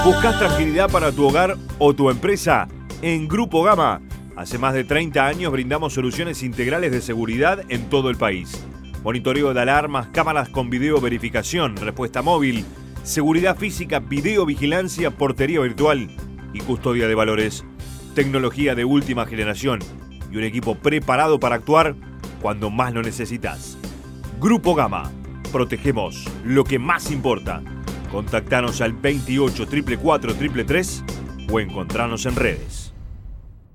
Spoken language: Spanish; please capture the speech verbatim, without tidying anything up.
¿Buscas tranquilidad para tu hogar o tu empresa? En Grupo Gama, hace más de treinta años brindamos soluciones integrales de seguridad en todo el país. Monitoreo de alarmas, cámaras con video verificación, respuesta móvil, seguridad física, videovigilancia, portería virtual y custodia de valores. Tecnología de última generación y un equipo preparado para actuar cuando más lo necesitas. Grupo Gama, protegemos lo que más importa. Contactanos al veintiocho, cuarenta y cuatro, treinta y tres o encontranos en redes.